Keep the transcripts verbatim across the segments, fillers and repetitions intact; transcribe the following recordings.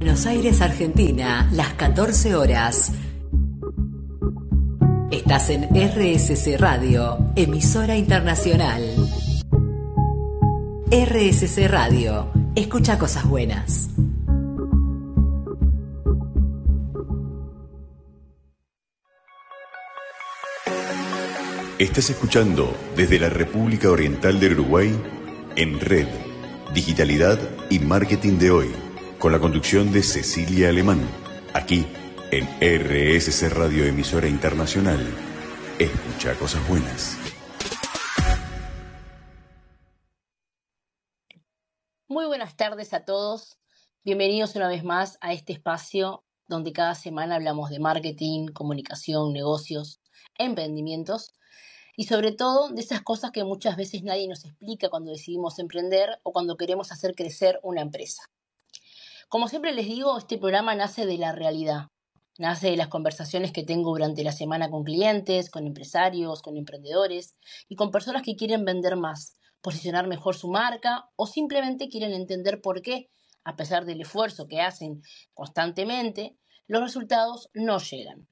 Buenos Aires, Argentina, las catorce horas. Estás en R S C Radio, emisora internacional. R S C Radio, escucha cosas buenas. Estás escuchando desde la República Oriental del Uruguay, En Red, Digitalidad y Marketing de Hoy, con la conducción de Cecilia Alemán, aquí en R S C Radio, emisora internacional. Escucha cosas buenas. Muy buenas tardes a todos. Bienvenidos una vez más a este espacio donde cada semana hablamos de marketing, comunicación, negocios, emprendimientos y sobre todo de esas cosas que muchas veces nadie nos explica cuando decidimos emprender o cuando queremos hacer crecer una empresa. Como siempre les digo, este programa nace de la realidad, nace de las conversaciones que tengo durante la semana con clientes, con empresarios, con emprendedores y con personas que quieren vender más, posicionar mejor su marca o simplemente quieren entender por qué, a pesar del esfuerzo que hacen constantemente, los resultados no llegan.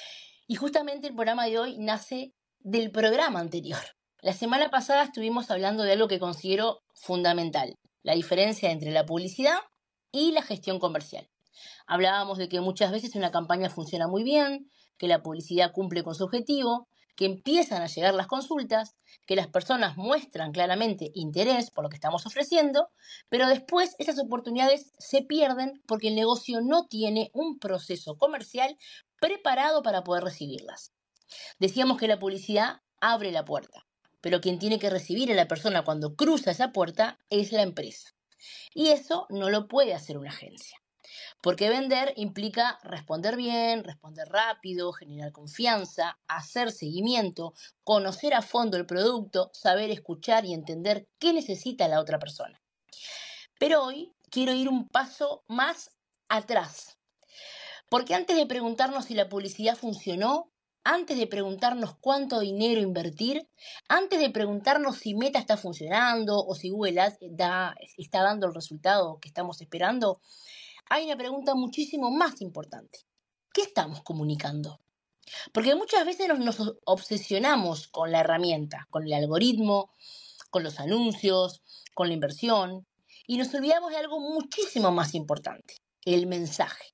Y justamente el programa de hoy nace del programa anterior. La semana pasada estuvimos hablando de algo que considero fundamental, la diferencia entre la publicidad y la gestión comercial. Hablábamos de que muchas veces una campaña funciona muy bien, que la publicidad cumple con su objetivo, que empiezan a llegar las consultas, que las personas muestran claramente interés por lo que estamos ofreciendo, pero después esas oportunidades se pierden porque el negocio no tiene un proceso comercial preparado para poder recibirlas. Decíamos que la publicidad abre la puerta, pero quien tiene que recibir a la persona cuando cruza esa puerta es la empresa. Y eso no lo puede hacer una agencia. Porque vender implica responder bien, responder rápido, generar confianza, hacer seguimiento, conocer a fondo el producto, saber escuchar y entender qué necesita la otra persona. Pero hoy quiero ir un paso más atrás. Porque antes de preguntarnos si la publicidad funcionó, antes de preguntarnos cuánto dinero invertir, antes de preguntarnos si Meta está funcionando o si Google Ads da, está dando el resultado que estamos esperando, hay una pregunta muchísimo más importante. ¿Qué estamos comunicando? Porque muchas veces nos, nos obsesionamos con la herramienta, con el algoritmo, con los anuncios, con la inversión, y nos olvidamos de algo muchísimo más importante, el mensaje.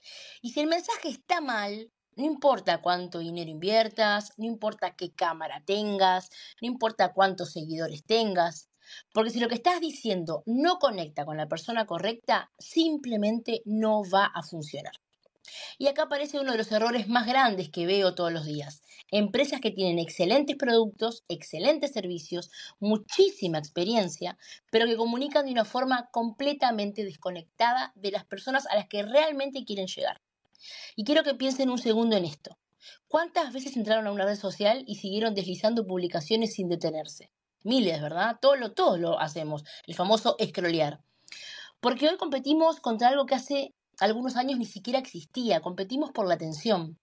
Y si el mensaje está mal, no importa cuánto dinero inviertas, no importa qué cámara tengas, no importa cuántos seguidores tengas, porque si lo que estás diciendo no conecta con la persona correcta, simplemente no va a funcionar. Y acá aparece uno de los errores más grandes que veo todos los días. Empresas que tienen excelentes productos, excelentes servicios, muchísima experiencia, pero que comunican de una forma completamente desconectada de las personas a las que realmente quieren llegar. Y quiero que piensen un segundo en esto. ¿Cuántas veces entraron a una red social y siguieron deslizando publicaciones sin detenerse? Miles, ¿verdad? Todos lo, todos lo hacemos, el famoso scrollear. Porque hoy competimos contra algo que hace algunos años ni siquiera existía, competimos por la atención.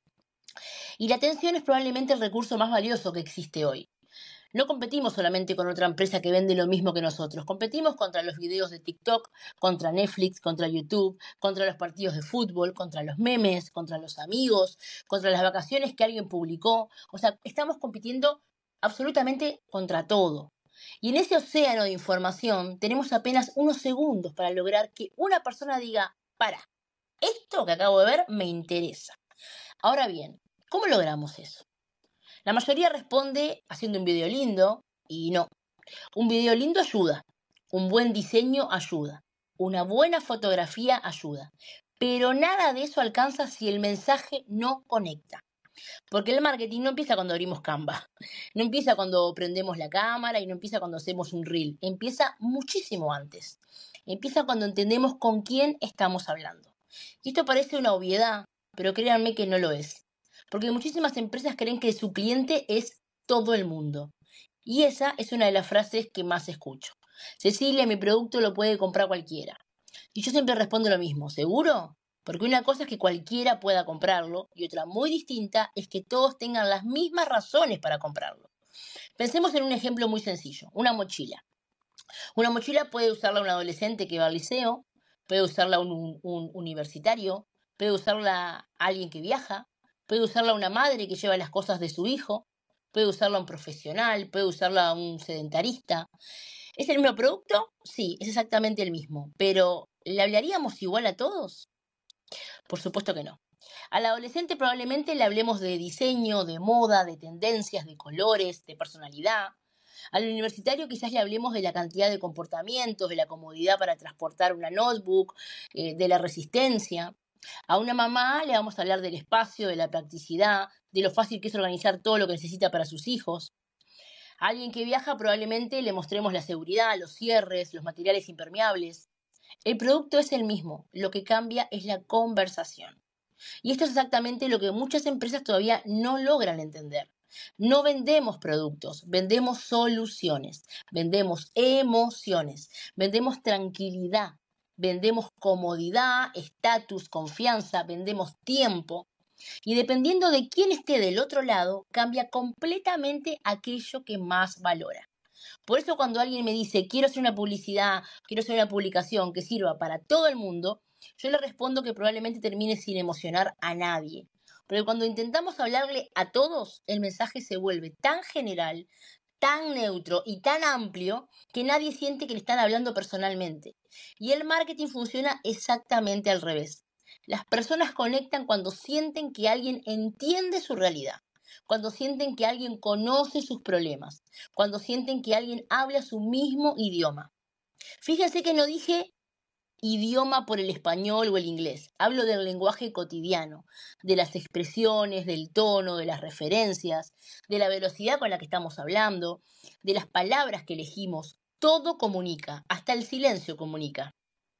Y la atención es probablemente el recurso más valioso que existe hoy. No competimos solamente con otra empresa que vende lo mismo que nosotros, competimos contra los videos de TikTok, contra Netflix, contra YouTube, contra los partidos de fútbol, contra los memes, contra los amigos, contra las vacaciones que alguien publicó. O sea, estamos compitiendo absolutamente contra todo. Y en ese océano de información tenemos apenas unos segundos para lograr que una persona diga, para, esto que acabo de ver me interesa. Ahora bien, ¿cómo logramos eso? La mayoría responde haciendo un video lindo y no. Un video lindo ayuda, un buen diseño ayuda, una buena fotografía ayuda, pero nada de eso alcanza si el mensaje no conecta. Porque el marketing no empieza cuando abrimos Canva, no empieza cuando prendemos la cámara y no empieza cuando hacemos un reel, empieza muchísimo antes. Empieza cuando entendemos con quién estamos hablando. Y esto parece una obviedad, pero créanme que no lo es. Porque muchísimas empresas creen que su cliente es todo el mundo. Y esa es una de las frases que más escucho. Cecilia, mi producto lo puede comprar cualquiera. Y yo siempre respondo lo mismo, ¿seguro? Porque una cosa es que cualquiera pueda comprarlo y otra muy distinta es que todos tengan las mismas razones para comprarlo. Pensemos en un ejemplo muy sencillo, una mochila. Una mochila puede usarla un adolescente que va al liceo, puede usarla un, un universitario, puede usarla alguien que viaja, puede usarla una madre que lleva las cosas de su hijo, puede usarla un profesional, puede usarla un sedentarista. ¿Es el mismo producto? Sí, es exactamente el mismo, pero ¿le hablaríamos igual a todos? Por supuesto que no. Al adolescente probablemente le hablemos de diseño, de moda, de tendencias, de colores, de personalidad. Al universitario quizás le hablemos de la cantidad de comportamientos, de la comodidad para transportar una notebook, eh, de la resistencia. A una mamá le vamos a hablar del espacio, de la practicidad, de lo fácil que es organizar todo lo que necesita para sus hijos. A alguien que viaja probablemente le mostremos la seguridad, los cierres, los materiales impermeables. El producto es el mismo, lo que cambia es la conversación. Y esto es exactamente lo que muchas empresas todavía no logran entender. No vendemos productos, vendemos soluciones, vendemos emociones, vendemos tranquilidad, vendemos comodidad, estatus, confianza, vendemos tiempo. Y dependiendo de quién esté del otro lado, cambia completamente aquello que más valora. Por eso cuando alguien me dice, quiero hacer una publicidad, quiero hacer una publicación que sirva para todo el mundo, yo le respondo que probablemente termine sin emocionar a nadie. Pero cuando intentamos hablarle a todos, el mensaje se vuelve tan general, tan neutro y tan amplio que nadie siente que le están hablando personalmente. Y el marketing funciona exactamente al revés. Las personas conectan cuando sienten que alguien entiende su realidad, cuando sienten que alguien conoce sus problemas, cuando sienten que alguien habla su mismo idioma. Fíjense que no dije idioma por el español o el inglés. Hablo del lenguaje cotidiano, de las expresiones, del tono, de las referencias, de la velocidad con la que estamos hablando, de las palabras que elegimos. Todo comunica, hasta el silencio comunica.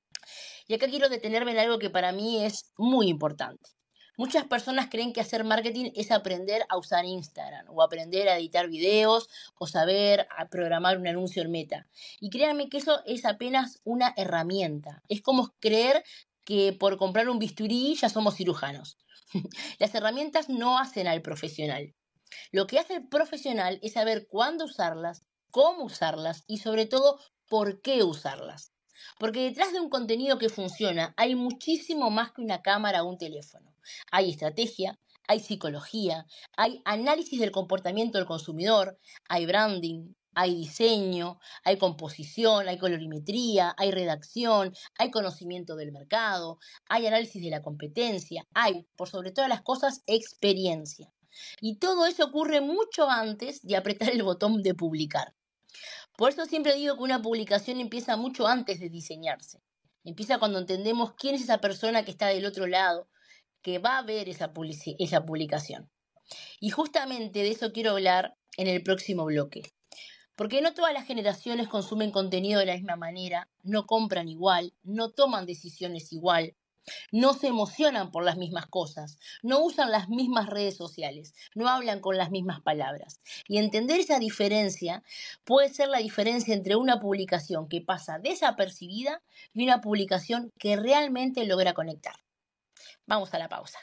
Y acá quiero detenerme en algo que para mí es muy importante. Muchas personas creen que hacer marketing es aprender a usar Instagram o aprender a editar videos o saber a programar un anuncio en Meta. Y créanme que eso es apenas una herramienta. Es como creer que por comprar un bisturí ya somos cirujanos. Las herramientas no hacen al profesional. Lo que hace el profesional es saber cuándo usarlas, cómo usarlas y sobre todo por qué usarlas. Porque detrás de un contenido que funciona hay muchísimo más que una cámara o un teléfono. Hay estrategia, hay psicología, hay análisis del comportamiento del consumidor, hay branding, hay diseño, hay composición, hay colorimetría, hay redacción, hay conocimiento del mercado, hay análisis de la competencia, hay, por sobre todas las cosas, experiencia. Y todo eso ocurre mucho antes de apretar el botón de publicar. Por eso siempre digo que una publicación empieza mucho antes de diseñarse. Empieza cuando entendemos quién es esa persona que está del otro lado, que va a ver esa, publici- esa publicación. Y justamente de eso quiero hablar en el próximo bloque. Porque no todas las generaciones consumen contenido de la misma manera, no compran igual, no toman decisiones igual, no se emocionan por las mismas cosas, no usan las mismas redes sociales, no hablan con las mismas palabras. Y entender esa diferencia puede ser la diferencia entre una publicación que pasa desapercibida y una publicación que realmente logra conectar. Vamos a la pausa.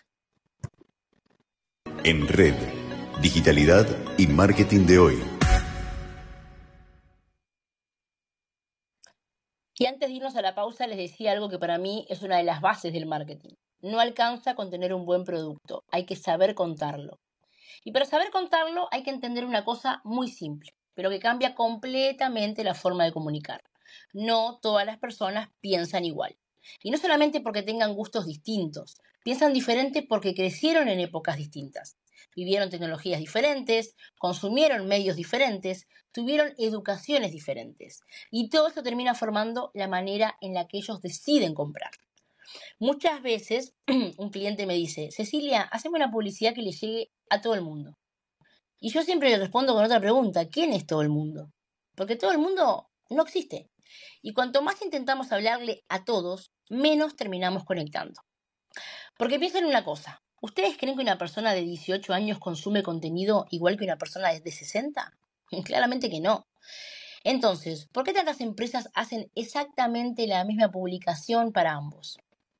En Red, digitalidad y marketing de hoy. Y antes de irnos a la pausa les decía algo que para mí es una de las bases del marketing. No alcanza con tener un buen producto, hay que saber contarlo. Y para saber contarlo hay que entender una cosa muy simple, pero que cambia completamente la forma de comunicar. No todas las personas piensan igual. Y no solamente porque tengan gustos distintos, piensan diferente porque crecieron en épocas distintas. Vivieron tecnologías diferentes, consumieron medios diferentes, tuvieron educaciones diferentes. Y todo eso termina formando la manera en la que ellos deciden comprar. Muchas veces un cliente me dice, Cecilia, haceme una publicidad que le llegue a todo el mundo. Y yo siempre le respondo con otra pregunta, ¿quién es todo el mundo? Porque todo el mundo no existe. Y cuanto más intentamos hablarle a todos, menos terminamos conectando. Porque piensen en una cosa, ¿ustedes creen que una persona de dieciocho años consume contenido igual que una persona de sesenta? Claramente que no. Entonces, ¿por qué tantas empresas hacen exactamente la misma publicación para ambos?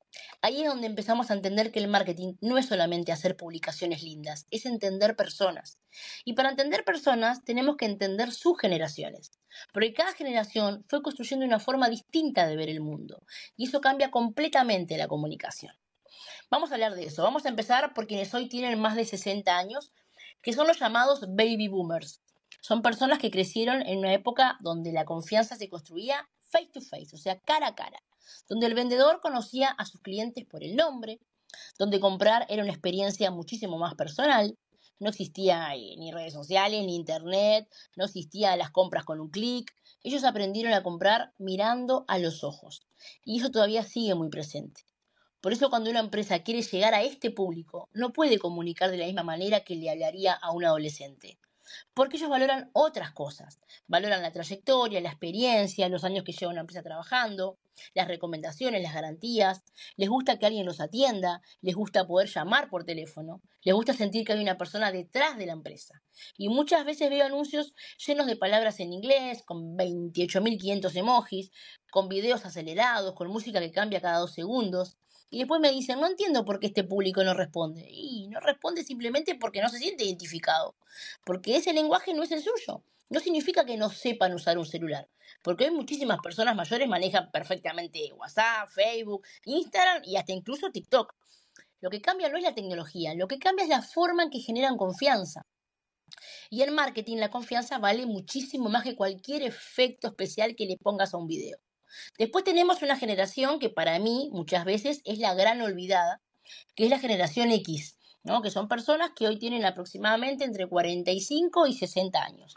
Ahí es donde empezamos a entender que el marketing no es solamente hacer publicaciones lindas, es entender personas. Y para entender personas tenemos que entender sus generaciones, porque cada generación fue construyendo una forma distinta de ver el mundo, y eso cambia completamente la comunicación. Vamos a hablar de eso. Vamos a empezar por quienes hoy tienen más de sesenta años, que son los llamados baby boomers. Son personas que crecieron en una época donde la confianza se construía face to face, o sea, cara a cara, donde el vendedor conocía a sus clientes por el nombre, donde comprar era una experiencia muchísimo más personal. No existía ni redes sociales, ni internet, no existían las compras con un clic. Ellos aprendieron a comprar mirando a los ojos, y eso todavía sigue muy presente. Por eso cuando una empresa quiere llegar a este público, no puede comunicar de la misma manera que le hablaría a un adolescente. Porque ellos valoran otras cosas. Valoran la trayectoria, la experiencia, los años que lleva una empresa trabajando, las recomendaciones, las garantías. Les gusta que alguien los atienda, les gusta poder llamar por teléfono, les gusta sentir que hay una persona detrás de la empresa. Y muchas veces veo anuncios llenos de palabras en inglés, con veintiocho mil quinientos emojis, con videos acelerados, con música que cambia cada dos segundos. Y después me dicen, no entiendo por qué este público no responde. Y no responde simplemente porque no se siente identificado. Porque ese lenguaje no es el suyo. No significa que no sepan usar un celular. Porque hoy muchísimas personas mayores manejan perfectamente WhatsApp, Facebook, Instagram y hasta incluso TikTok. Lo que cambia no es la tecnología, lo que cambia es la forma en que generan confianza. Y en marketing la confianza vale muchísimo más que cualquier efecto especial que le pongas a un video. Después tenemos una generación que para mí muchas veces es la gran olvidada, que es la generación X, ¿no? Que son personas que hoy tienen aproximadamente entre cuarenta y cinco y sesenta años.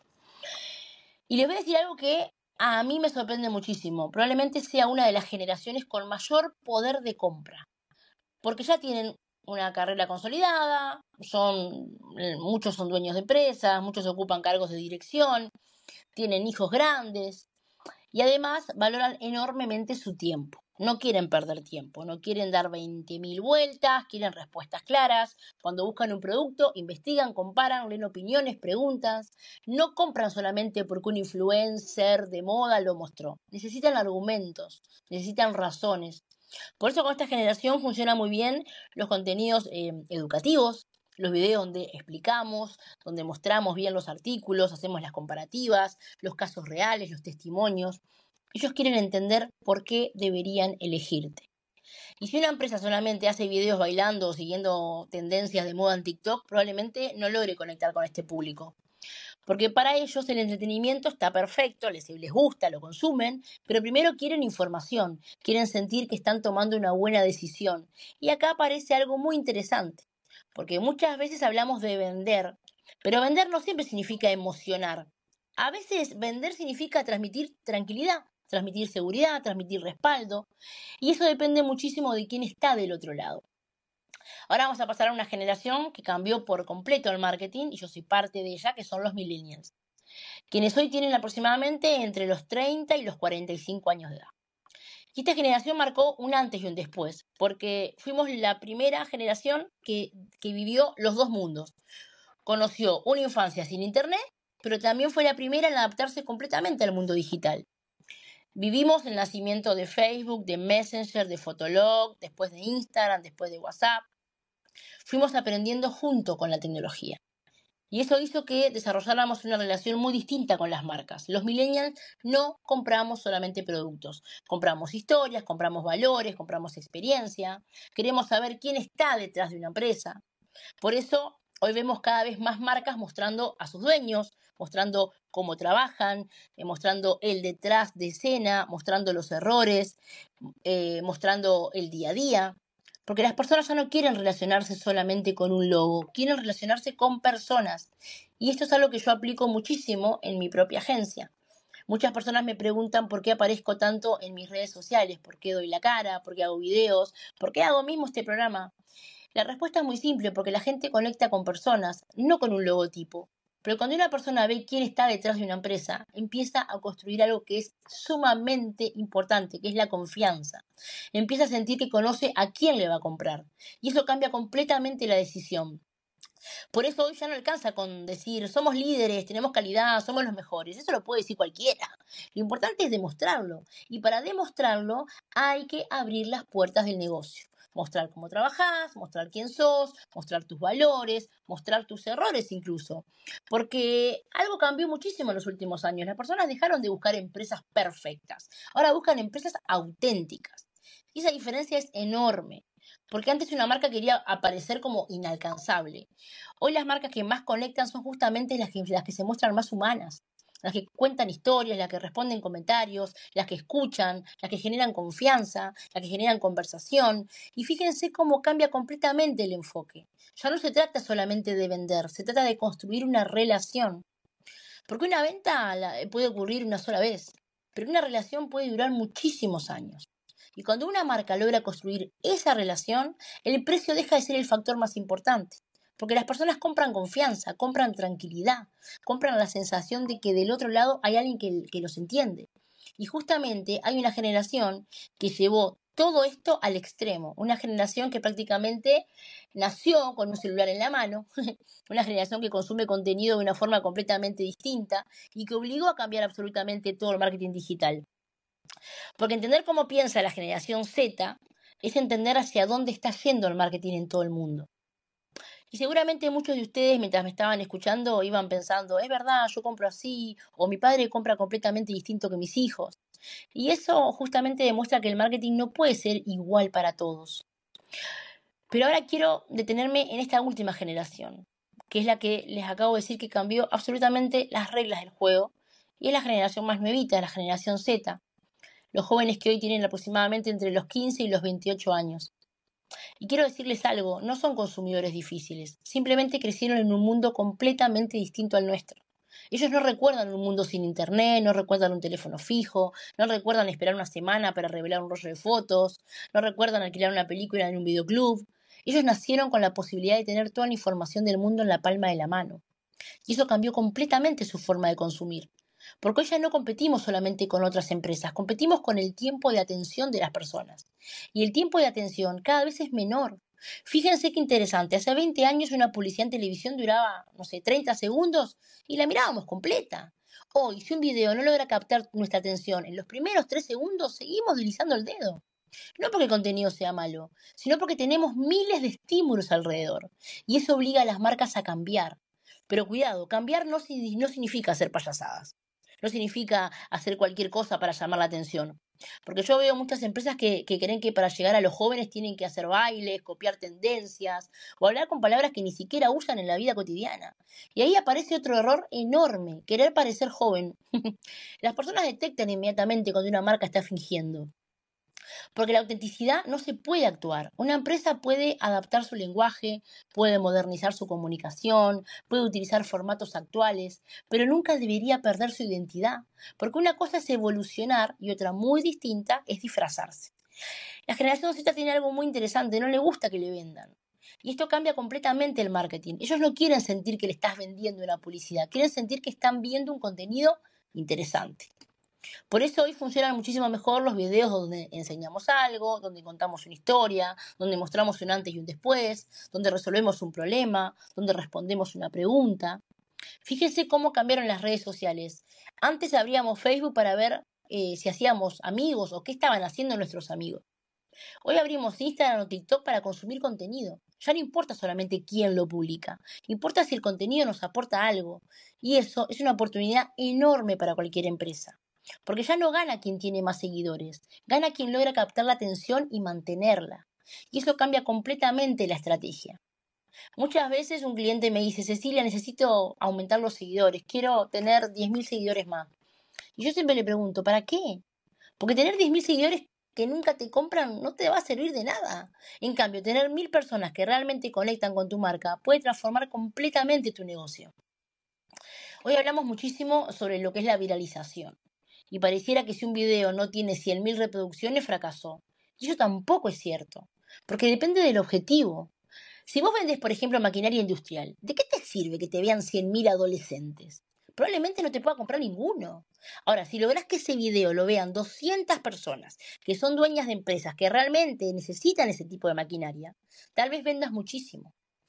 Y les voy a decir algo que a mí me sorprende muchísimo. Probablemente sea una de las generaciones con mayor poder de compra, porque ya tienen una carrera consolidada, son, muchos son dueños de empresas, muchos ocupan cargos de dirección, tienen hijos grandes. Y además valoran enormemente su tiempo. No quieren perder tiempo, no quieren dar veinte mil vueltas, quieren respuestas claras. Cuando buscan un producto, investigan, comparan, leen opiniones, preguntas. No compran solamente porque un influencer de moda lo mostró. Necesitan argumentos, necesitan razones. Por eso con esta generación funciona muy bien los contenidos eh, educativos, los videos donde explicamos, donde mostramos bien los artículos, hacemos las comparativas, los casos reales, los testimonios. Ellos quieren entender por qué deberían elegirte. Y si una empresa solamente hace videos bailando o siguiendo tendencias de moda en TikTok, probablemente no logre conectar con este público. Porque para ellos el entretenimiento está perfecto, les, les gusta, lo consumen, pero primero quieren información, quieren sentir que están tomando una buena decisión. Y acá aparece algo muy interesante. Porque muchas veces hablamos de vender, pero vender no siempre significa emocionar. A veces vender significa transmitir tranquilidad, transmitir seguridad, transmitir respaldo, y eso depende muchísimo de quién está del otro lado. Ahora vamos a pasar a una generación que cambió por completo el marketing, y yo soy parte de ella, que son los millennials, quienes hoy tienen aproximadamente entre los treinta y los cuarenta y cinco años de edad. Y esta generación marcó un antes y un después, porque fuimos la primera generación que, que vivió los dos mundos. Conoció una infancia sin internet, pero también fue la primera en adaptarse completamente al mundo digital. Vivimos el nacimiento de Facebook, de Messenger, de Fotolog, después de Instagram, después de WhatsApp. Fuimos aprendiendo junto con la tecnología. Y eso hizo que desarrolláramos una relación muy distinta con las marcas. Los millennials no compramos solamente productos. Compramos historias, compramos valores, compramos experiencia. Queremos saber quién está detrás de una empresa. Por eso hoy vemos cada vez más marcas mostrando a sus dueños, mostrando cómo trabajan, eh, mostrando el detrás de escena, mostrando los errores, eh, mostrando el día a día. Porque las personas ya no quieren relacionarse solamente con un logo, quieren relacionarse con personas. Y esto es algo que yo aplico muchísimo en mi propia agencia. Muchas personas me preguntan por qué aparezco tanto en mis redes sociales, por qué doy la cara, por qué hago videos, por qué hago mismo este programa. La respuesta es muy simple, porque la gente conecta con personas, no con un logotipo. Pero cuando una persona ve quién está detrás de una empresa, empieza a construir algo que es sumamente importante, que es la confianza. Empieza a sentir que conoce a quién le va a comprar. Y eso cambia completamente la decisión. Por eso hoy ya no alcanza con decir somos líderes, tenemos calidad, somos los mejores. Eso lo puede decir cualquiera. Lo importante es demostrarlo. Y para demostrarlo hay que abrir las puertas del negocio. Mostrar cómo trabajás, mostrar quién sos, mostrar tus valores, mostrar tus errores incluso. Porque algo cambió muchísimo en los últimos años. Las personas dejaron de buscar empresas perfectas. Ahora buscan empresas auténticas. Y esa diferencia es enorme. Porque antes una marca quería aparecer como inalcanzable. Hoy las marcas que más conectan son justamente las que, las que se muestran más humanas, las que cuentan historias, las que responden comentarios, las que escuchan, las que generan confianza, las que generan conversación. Y fíjense cómo cambia completamente el enfoque. Ya no se trata solamente de vender, se trata de construir una relación. Porque una venta la, puede ocurrir una sola vez, pero una relación puede durar muchísimos años. Y cuando una marca logra construir esa relación, el precio deja de ser el factor más importante. Porque las personas compran confianza, compran tranquilidad, compran la sensación de que del otro lado hay alguien que, que los entiende. Y justamente hay una generación que llevó todo esto al extremo. Una generación que prácticamente nació con un celular en la mano, una generación que consume contenido de una forma completamente distinta y que obligó a cambiar absolutamente todo el marketing digital. Porque entender cómo piensa la generación Z es entender hacia dónde está yendo el marketing en todo el mundo. Y seguramente muchos de ustedes, mientras me estaban escuchando, iban pensando, es verdad, yo compro así, o mi padre compra completamente distinto que mis hijos. Y eso justamente demuestra que el marketing no puede ser igual para todos. Pero ahora quiero detenerme en esta última generación, que es la que les acabo de decir que cambió absolutamente las reglas del juego, y es la generación más nuevita, la generación Z. Los jóvenes que hoy tienen aproximadamente entre los quince y los veintiocho años. Y quiero decirles algo, no son consumidores difíciles, simplemente crecieron en un mundo completamente distinto al nuestro. Ellos no recuerdan un mundo sin internet, no recuerdan un teléfono fijo, no recuerdan esperar una semana para revelar un rollo de fotos, no recuerdan alquilar una película en un videoclub. Ellos nacieron con la posibilidad de tener toda la información del mundo en la palma de la mano. Y eso cambió completamente su forma de consumir. Porque hoy ya no competimos solamente con otras empresas, competimos con el tiempo de atención de las personas. Y el tiempo de atención cada vez es menor. Fíjense qué interesante, hace veinte años una publicidad en televisión duraba, no sé, treinta segundos y la mirábamos completa. Hoy, si un video no logra captar nuestra atención en los primeros tres segundos, seguimos deslizando el dedo. No porque el contenido sea malo, sino porque tenemos miles de estímulos alrededor. Y eso obliga a las marcas a cambiar. Pero cuidado, cambiar no, no significa hacer payasadas. No significa hacer cualquier cosa para llamar la atención. Porque yo veo muchas empresas que, que creen que para llegar a los jóvenes tienen que hacer bailes, copiar tendencias o hablar con palabras que ni siquiera usan en la vida cotidiana. Y ahí aparece otro error enorme, querer parecer joven. Las personas detectan inmediatamente cuando una marca está fingiendo. Porque la autenticidad no se puede actuar. Una empresa puede adaptar su lenguaje, puede modernizar su comunicación, puede utilizar formatos actuales, pero nunca debería perder su identidad, porque una cosa es evolucionar y otra muy distinta es disfrazarse. La generación Z tiene algo muy interesante, no le gusta que le vendan. Y esto cambia completamente el marketing. Ellos no quieren sentir que le estás vendiendo una publicidad, quieren sentir que están viendo un contenido interesante. Por eso hoy funcionan muchísimo mejor los videos donde enseñamos algo, donde contamos una historia, donde mostramos un antes y un después, donde resolvemos un problema, donde respondemos una pregunta. Fíjense cómo cambiaron las redes sociales. Antes abríamos Facebook para ver eh, si hacíamos amigos o qué estaban haciendo nuestros amigos. Hoy abrimos Instagram o TikTok para consumir contenido. Ya no importa solamente quién lo publica, importa si el contenido nos aporta algo. Y eso es una oportunidad enorme para cualquier empresa. Porque ya no gana quien tiene más seguidores, gana quien logra captar la atención y mantenerla. Y eso cambia completamente la estrategia. Muchas veces un cliente me dice, Cecilia, necesito aumentar los seguidores, quiero tener diez mil seguidores más. Y yo siempre le pregunto, ¿para qué? Porque tener diez mil seguidores que nunca te compran no te va a servir de nada. En cambio, tener mil personas que realmente conectan con tu marca puede transformar completamente tu negocio. Hoy hablamos muchísimo sobre lo que es la viralización. Y pareciera que si un video no tiene cien mil reproducciones, fracasó. Y eso tampoco es cierto, porque depende del objetivo. Si vos vendés, por ejemplo, maquinaria industrial, ¿de qué te sirve que te vean cien mil adolescentes? Probablemente no te pueda comprar ninguno. Ahora, si lográs que ese video lo vean doscientas personas que son dueñas de empresas que realmente necesitan ese tipo de maquinaria, tal vez vendas muchísimo.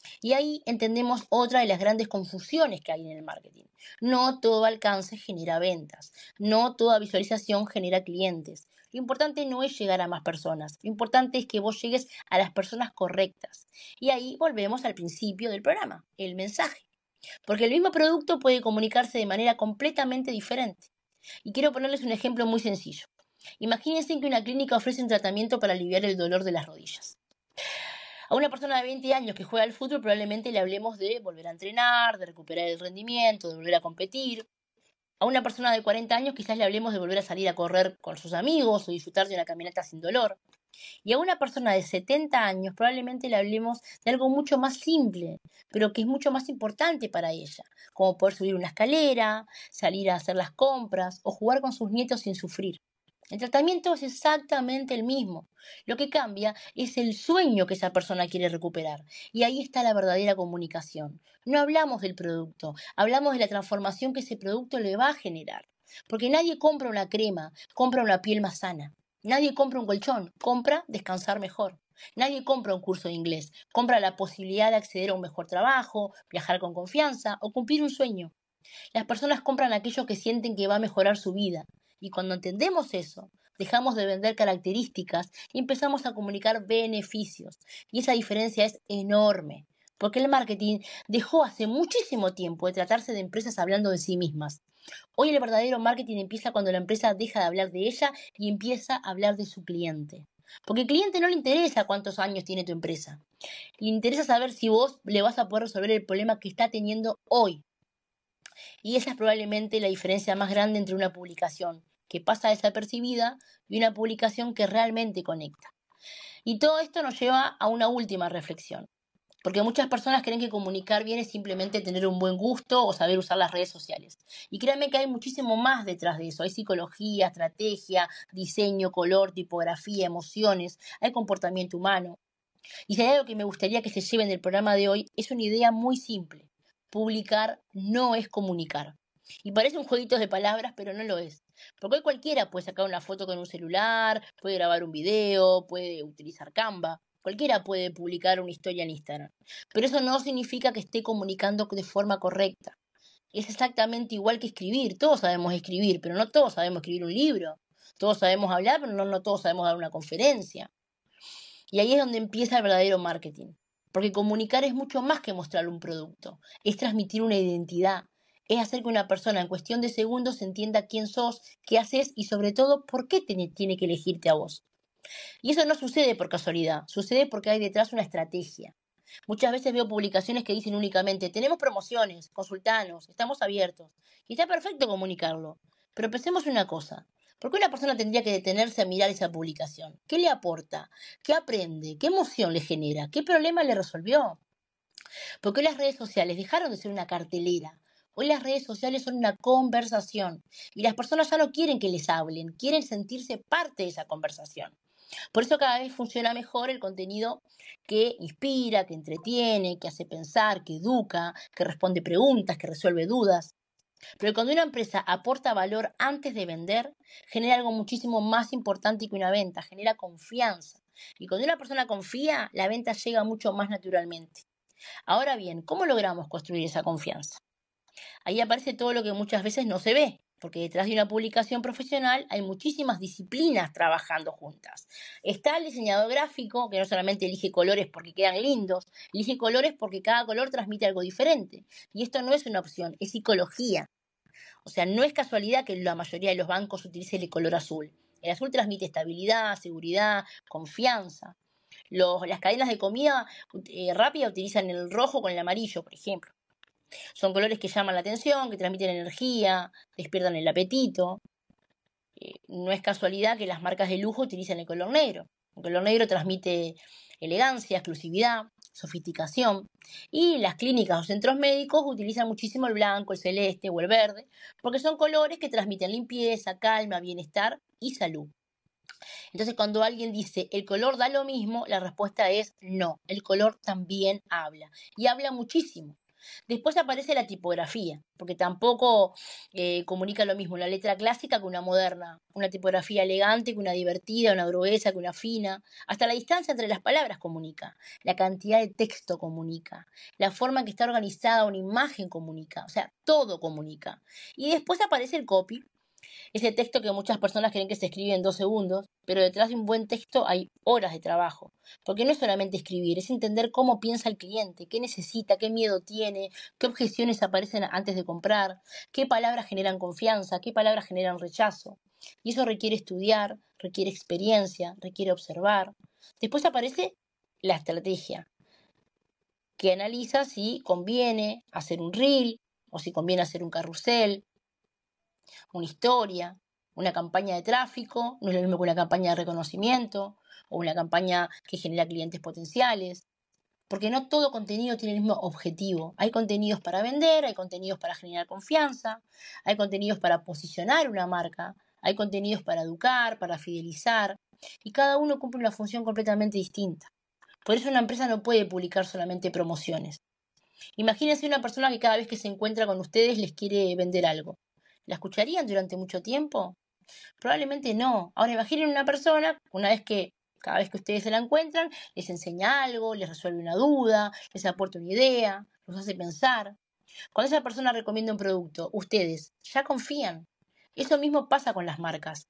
Y ahí entendemos otra de las grandes confusiones que hay en el marketing. No todo alcance genera ventas, no toda visualización genera clientes. Lo importante no es llegar a más personas, lo importante es que vos llegues a las personas correctas. Y ahí volvemos al principio del programa, el mensaje. Porque el mismo producto puede comunicarse de manera completamente diferente. Y quiero ponerles un ejemplo muy sencillo. Imagínense que una clínica ofrece un tratamiento para aliviar el dolor de las rodillas. A una persona de veinte años que juega al fútbol probablemente le hablemos de volver a entrenar, de recuperar el rendimiento, de volver a competir. A una persona de cuarenta años quizás le hablemos de volver a salir a correr con sus amigos o disfrutar de una caminata sin dolor. Y a una persona de setenta años probablemente le hablemos de algo mucho más simple, pero que es mucho más importante para ella, como poder subir una escalera, salir a hacer las compras o jugar con sus nietos sin sufrir. El tratamiento es exactamente el mismo. Lo que cambia es el sueño que esa persona quiere recuperar. Y ahí está la verdadera comunicación. No hablamos del producto, hablamos de la transformación que ese producto le va a generar. Porque nadie compra una crema, compra una piel más sana. Nadie compra un colchón, compra descansar mejor. Nadie compra un curso de inglés, compra la posibilidad de acceder a un mejor trabajo, viajar con confianza o cumplir un sueño. Las personas compran aquello que sienten que va a mejorar su vida. Y cuando entendemos eso, dejamos de vender características y empezamos a comunicar beneficios. Y esa diferencia es enorme, porque el marketing dejó hace muchísimo tiempo de tratarse de empresas hablando de sí mismas. Hoy el verdadero marketing empieza cuando la empresa deja de hablar de ella y empieza a hablar de su cliente. Porque al cliente no le interesa cuántos años tiene tu empresa. Le interesa saber si vos le vas a poder resolver el problema que está teniendo hoy. Y esa es probablemente la diferencia más grande entre una publicación que pasa desapercibida y una publicación que realmente conecta. Y todo esto nos lleva a una última reflexión. Porque muchas personas creen que comunicar bien es simplemente tener un buen gusto o saber usar las redes sociales. Y créanme que hay muchísimo más detrás de eso. Hay psicología, estrategia, diseño, color, tipografía, emociones, hay comportamiento humano. Y si hay algo que me gustaría que se lleven del programa de hoy, es una idea muy simple. Publicar no es comunicar. Y parece un jueguito de palabras, pero no lo es. Porque hoy cualquiera puede sacar una foto con un celular, puede grabar un video, puede utilizar Canva. Cualquiera puede publicar una historia en Instagram. Pero eso no significa que esté comunicando de forma correcta. Es exactamente igual que escribir. Todos sabemos escribir, pero no todos sabemos escribir un libro. Todos sabemos hablar, pero no, no todos sabemos dar una conferencia. Y ahí es donde empieza el verdadero marketing. Porque comunicar es mucho más que mostrar un producto. Es transmitir una identidad. Es hacer que una persona en cuestión de segundos entienda quién sos, qué haces y sobre todo por qué tiene, tiene que elegirte a vos. Y eso no sucede por casualidad, sucede porque hay detrás una estrategia. Muchas veces veo publicaciones que dicen únicamente, tenemos promociones, consultanos, estamos abiertos. Y está perfecto comunicarlo. Pero pensemos una cosa, ¿por qué una persona tendría que detenerse a mirar esa publicación? ¿Qué le aporta? ¿Qué aprende? ¿Qué emoción le genera? ¿Qué problema le resolvió? Porque las redes sociales dejaron de ser una cartelera. Hoy las redes sociales son una conversación y las personas ya no quieren que les hablen, quieren sentirse parte de esa conversación. Por eso cada vez funciona mejor el contenido que inspira, que entretiene, que hace pensar, que educa, que responde preguntas, que resuelve dudas. Pero cuando una empresa aporta valor antes de vender, genera algo muchísimo más importante que una venta, genera confianza. Y cuando una persona confía, la venta llega mucho más naturalmente. Ahora bien, ¿cómo logramos construir esa confianza? Ahí aparece todo lo que muchas veces no se ve, porque detrás de una publicación profesional hay muchísimas disciplinas trabajando juntas. Está el diseñador gráfico, que no solamente elige colores porque quedan lindos, elige colores porque cada color transmite algo diferente. Y esto no es una opción, es psicología. O sea, no es casualidad que la mayoría de los bancos utilicen el color azul. El azul transmite estabilidad, seguridad, confianza. Los, las cadenas de comida eh, rápida utilizan el rojo con el amarillo, por ejemplo. Son colores que llaman la atención, que transmiten energía, despiertan el apetito. Eh, no es casualidad que las marcas de lujo utilicen el color negro. El color negro transmite elegancia, exclusividad, sofisticación. Y las clínicas o centros médicos utilizan muchísimo el blanco, el celeste o el verde, porque son colores que transmiten limpieza, calma, bienestar y salud. Entonces, cuando alguien dice el color da lo mismo, la respuesta es no, el color también habla. Y habla muchísimo. Después aparece la tipografía, porque tampoco eh, comunica lo mismo una letra clásica que una moderna, una tipografía elegante que una divertida, una gruesa que una fina. Hasta la distancia entre las palabras comunica, la cantidad de texto comunica, la forma en que está organizada una imagen comunica, o sea, todo comunica. Y después aparece el copy, ese texto que muchas personas creen que se escribe en dos segundos, pero detrás de un buen texto hay horas de trabajo. Porque no es solamente escribir, es entender cómo piensa el cliente, qué necesita, qué miedo tiene, qué objeciones aparecen antes de comprar, qué palabras generan confianza, qué palabras generan rechazo. Y eso requiere estudiar, requiere experiencia, requiere observar. Después aparece la estrategia, que analiza si conviene hacer un reel o si conviene hacer un carrusel, una historia, una campaña de tráfico, no es lo mismo que una campaña de reconocimiento o una campaña que genera clientes potenciales, porque no todo contenido tiene el mismo objetivo. Hay contenidos para vender, hay contenidos para generar confianza, hay contenidos para posicionar una marca, hay contenidos para educar, para fidelizar, y cada uno cumple una función completamente distinta. Por eso una empresa no puede publicar solamente promociones. Imagínense una persona que cada vez que se encuentra con ustedes les quiere vender algo. ¿La escucharían durante mucho tiempo? Probablemente no. Ahora imaginen una persona, una vez que, cada vez que ustedes se la encuentran, les enseña algo, les resuelve una duda, les aporta una idea, los hace pensar. Cuando esa persona recomienda un producto, ustedes ya confían. Eso mismo pasa con las marcas.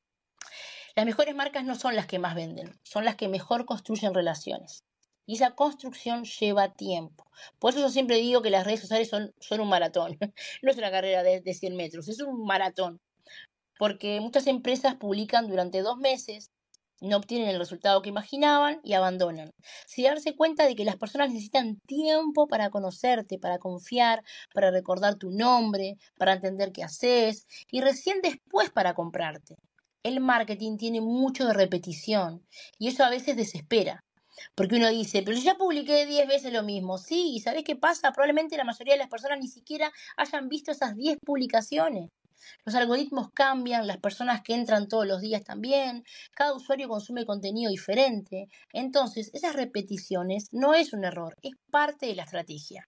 Las mejores marcas no son las que más venden, son las que mejor construyen relaciones. Y esa construcción lleva tiempo. Por eso yo siempre digo que las redes sociales son, son un maratón. No es una carrera de, de cien metros, es un maratón. Porque muchas empresas publican durante dos meses, no obtienen el resultado que imaginaban y abandonan. Sin darse cuenta de que las personas necesitan tiempo para conocerte, para confiar, para recordar tu nombre, para entender qué haces y recién después para comprarte. El marketing tiene mucho de repetición y eso a veces desespera. Porque uno dice, pero ya publiqué diez veces lo mismo. Sí, ¿y sabés qué pasa? Probablemente la mayoría de las personas ni siquiera hayan visto esas diez publicaciones. Los algoritmos cambian, las personas que entran todos los días también, cada usuario consume contenido diferente. Entonces, esas repeticiones no es un error, es parte de la estrategia.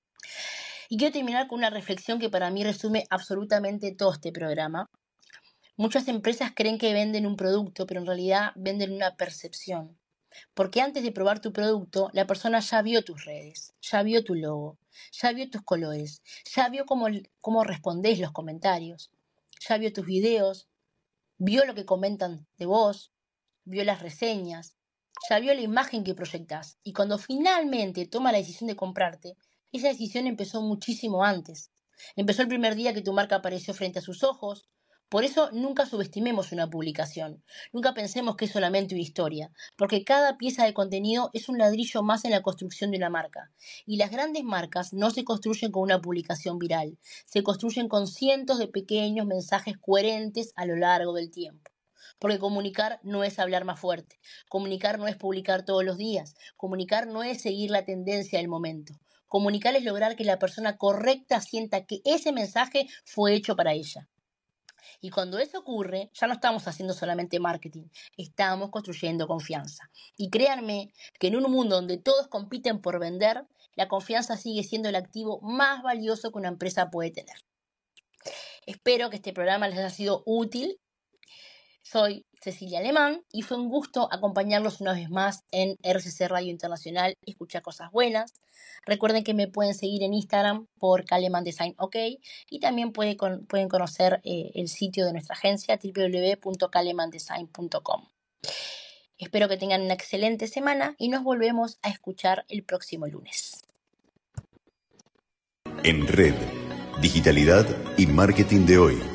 Y quiero terminar con una reflexión que para mí resume absolutamente todo este programa. Muchas empresas creen que venden un producto, pero en realidad venden una percepción. Porque antes de probar tu producto, la persona ya vio tus redes, ya vio tu logo, ya vio tus colores, ya vio cómo, cómo respondés los comentarios, ya vio tus videos, vio lo que comentan de vos, vio las reseñas, ya vio la imagen que proyectás. Y cuando finalmente toma la decisión de comprarte, esa decisión empezó muchísimo antes. Empezó el primer día que tu marca apareció frente a sus ojos. Por eso nunca subestimemos una publicación, nunca pensemos que es solamente una historia, porque cada pieza de contenido es un ladrillo más en la construcción de una marca. Y las grandes marcas no se construyen con una publicación viral, se construyen con cientos de pequeños mensajes coherentes a lo largo del tiempo. Porque comunicar no es hablar más fuerte, comunicar no es publicar todos los días, comunicar no es seguir la tendencia del momento. Comunicar es lograr que la persona correcta sienta que ese mensaje fue hecho para ella. Y cuando eso ocurre, ya no estamos haciendo solamente marketing, estamos construyendo confianza. Y créanme que en un mundo donde todos compiten por vender, la confianza sigue siendo el activo más valioso que una empresa puede tener. Espero que este programa les haya sido útil. Soy Cecilia Alemán y fue un gusto acompañarlos una vez más en R C C Radio Internacional, Escucha Cosas Buenas. Recuerden que me pueden seguir en Instagram por Kaleman Design OK y también puede con, pueden conocer eh, el sitio de nuestra agencia doble u doble u doble u punto kaleman design punto com. Espero que tengan una excelente semana y nos volvemos a escuchar el próximo lunes. En Red, digitalidad y marketing de hoy.